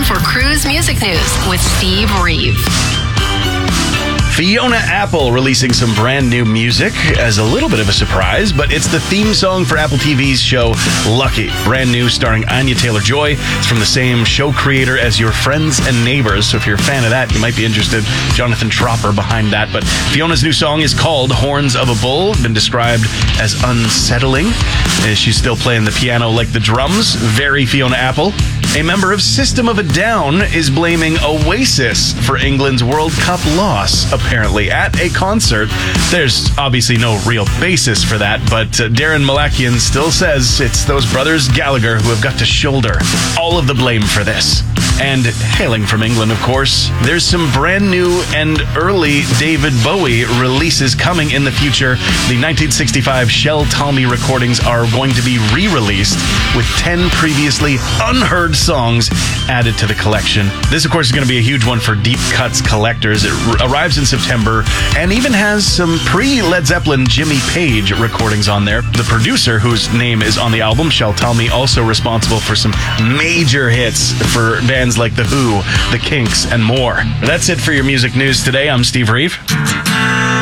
for Cruise Music News with Steve Reeve. Fiona Apple releasing some brand new music as a little bit of a surprise, but it's the theme song for Apple TV's show Lucky. Brand new, starring Anya Taylor-Joy. It's from the same show creator as Your Friends and Neighbors, so if you're a fan of that, you might be interested. Jonathan Tropper behind that. But Fiona's new song is called Horns of a Bull, been described as unsettling. She's still playing the piano like the drums. Very Fiona Apple. A member of System of a Down is blaming Oasis for England's World Cup loss, apparently, at a concert. There's obviously no real basis for that, but Darren Malakian still says it's those brothers Gallagher who have got to shoulder all of the blame for this. And hailing from England, of course, there's some brand new and early David Bowie releases coming in the future. The 1965 Shel Talmy recordings are going to be re-released with 10 previously unheard songs added to the collection. This, of course, is going to be a huge one for deep cuts collectors. It arrives in September and even has some pre-Led Zeppelin Jimmy Page recordings on there. The producer, whose name is on the album, Shel Talmy, also responsible for some major hits for bands like The Who, The Kinks, and more. That's it for your music news today. I'm Steve Reeve.